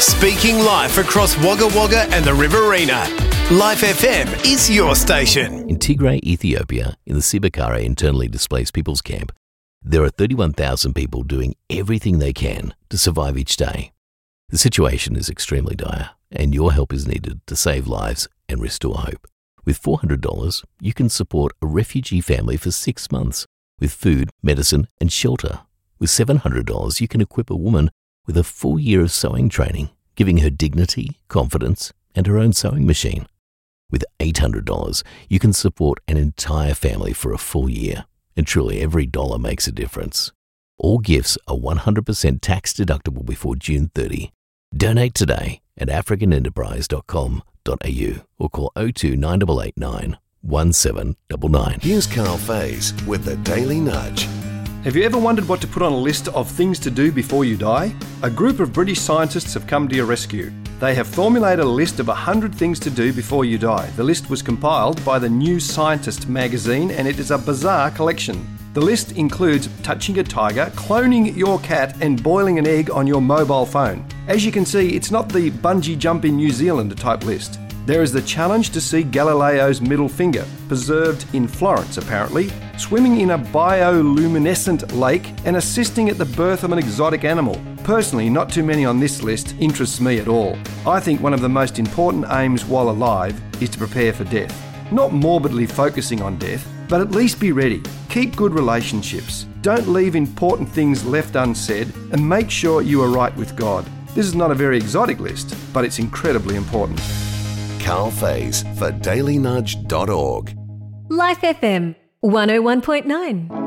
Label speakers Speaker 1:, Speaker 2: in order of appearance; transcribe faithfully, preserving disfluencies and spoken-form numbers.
Speaker 1: Speaking life across Wagga Wagga and the Riverina. Life F M is your station.
Speaker 2: In Tigray, Ethiopia, in the Sibakara internally displaced people's camp, there are thirty-one thousand people doing everything they can to survive each day. The situation is extremely dire, and your help is needed to save lives and restore hope. With four hundred dollars, you can support a refugee family for six months with food, medicine, and shelter. With seven hundred dollars, you can equip a woman with a full year of sewing training, giving her dignity, confidence, and her own sewing machine. With eight hundred dollars, you can support an entire family for a full year. And truly, every dollar makes a difference. All gifts are one hundred percent tax deductible before June thirtieth. Donate today at african enterprise dot com dot a u or call oh two nine eight eight nine one seven nine nine.
Speaker 3: Here's Carl Faze with the Daily Nudge.
Speaker 4: Have you ever wondered what to put on a list of things to do before you die? A group of British scientists have come to your rescue. They have formulated a list of one hundred things to do before you die. The list was compiled by the New Scientist magazine, and it is a bizarre collection. The list includes touching a tiger, cloning your cat, and boiling an egg on your mobile phone. As you can see, it's not the bungee jump in New Zealand type list. There is the challenge to see Galileo's middle finger, preserved in Florence apparently, swimming in a bioluminescent lake, and assisting at the birth of an exotic animal. Personally, not too many on this list interests me at all. I think one of the most important aims while alive is to prepare for death. Not morbidly focusing on death, but at least be ready. Keep good relationships. Don't leave important things left unsaid, and make sure you are right with God. This is not a very exotic list, but it's incredibly important.
Speaker 3: Carl Faze for daily nudge dot org.
Speaker 5: Life F M one oh one point nine.